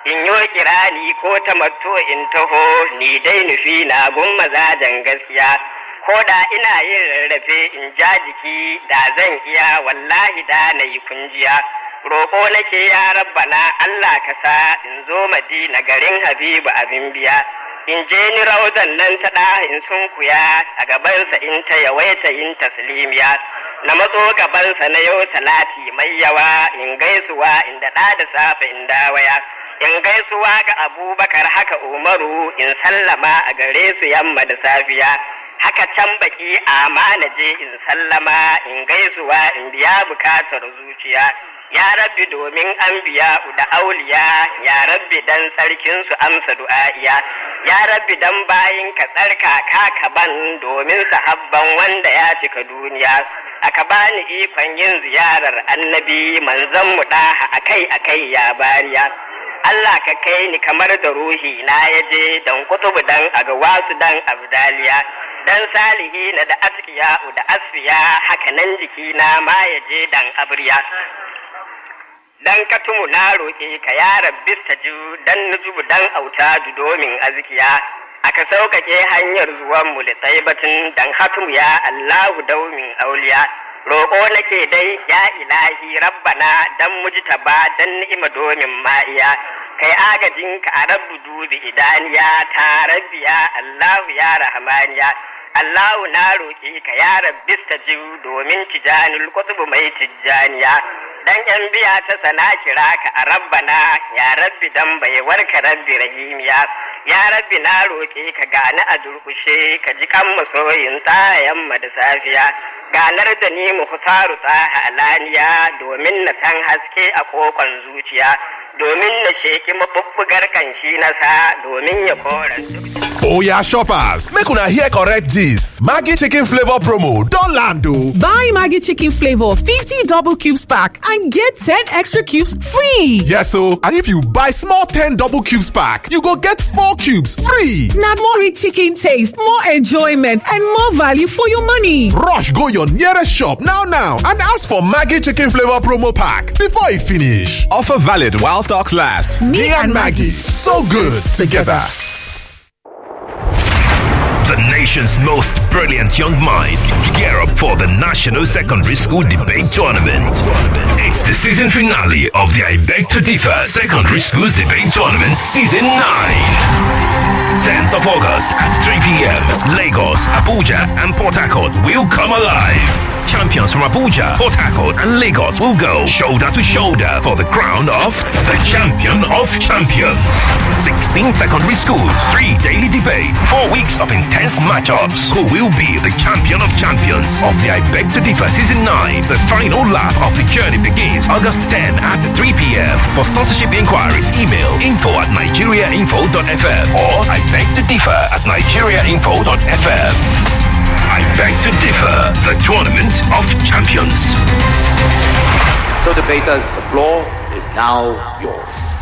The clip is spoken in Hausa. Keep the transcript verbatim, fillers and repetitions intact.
in yo kirani ko tamatto in taho ni dai nufi na gun mazajen gaskiya ko da ina yin rarrafe in ja jiki da zan iya wallahi da na yi kunjiya roƙo nake ya rabbana Allah ka sa in zo Madina garin Habibu abin biya in je ni rauzan nan ta da in sunkuya a gabansa in ta yawaita yin taslimiya na matso gabansa na yau salati mai yawa in gaisuwa in daɗa da safe in dawaya in gaisuwa ga Abubakar haka Umaru in sallama a gare su yamma da safiya haka can baki amana je in sallama in gaisuwa in biya bukatar zuciya ya rabbi domin an biya da auliya ya rabbi dan sarkin su amsa du'a'iya ya rabbi dan bayin ka tsarka ka ban domin sahabban wanda ya cika duniya aka bani ikon yin ziyarar annabi manzon mu da akai akai ya bariya Allah ka kai ni kamar da ruhi na yaje dan kutubu dan agawasu dan abdaliya dan salihi na da atqiya da asfiya haka nan jiki na ma yaje dan abriya dan katumu na roƙe ka ya rabbi staju dan nujubu dan auta domin azkiya aka sauƙaƙe hanyar zuwan mu li taibatin dan hatumu ya Allahu daumin auliya roƙo nake dai ya ilahi rabbana dan mujtaba dan ni'ima domin ma'iya kai agajin ka a rabbu dubi idaniya ta rabbiya Allahu ya rahmaniya Allahu na roƙe ka ya rabbi staju domin tijanul kutubu mai tijaniya dan yan biya ta sana kira ka a rabbana ya rabbi dan bai warka rabbi rahimiya ya rabbi na roƙe ka gani a durkushe ka ji kan masoyin tsayan da safiya ganar da ni mu hutaru tsaha alaniya domin na san haske a kokon zuciya domin na sheki mabubbugar kanshi na sa domin ya kora Oya shoppers, make una hear correct gist. Maggi chicken flavor promo don land o. Buy Maggi chicken flavor fifty double cubes pack and get ten extra cubes free. Yes o, and if you buy small ten double cubes pack, you go get four cubes free. Na more rich chicken taste, more enjoyment and more value for your money. Rush go your nearest shop now now and ask for Maggi chicken flavor promo pack before e finish. Offer valid while stocks last. Me, Me and Maggi, so good together. The nation's most brilliant young minds gear up for the National Secondary School Debate Tournament. It's the season finale of the I Beg to Differ Secondary Schools Debate Tournament Season nine. tenth of August at three p.m. Lagos, Abuja and Port Harcourt will come alive. Champions from Abuja, Port Harcourt and Lagos will go shoulder to shoulder for the crown of the Champion of Champions. sixteen secondary schools, three daily debates, four weeks of intense matchups. Who will be the Champion of Champions of the I Beg to Differ Season nine? The final lap of the journey begins August tenth at three p.m. For sponsorship inquiries, email info at nigeriainfo dot f m or I beg to differ at nigeriainfo dot f m. I Beg to Differ, the Tournament of Champions. So debaters, the floor is now yours.